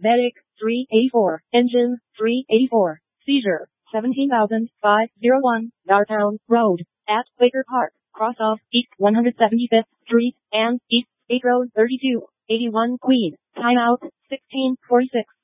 Diabetic, 384. Engine, 384. Seizure, 17,501. Dartown Road, at Quaker Park, cross off East 175th Street, and East State Road 32, 81 Queen. Timeout, 16:46.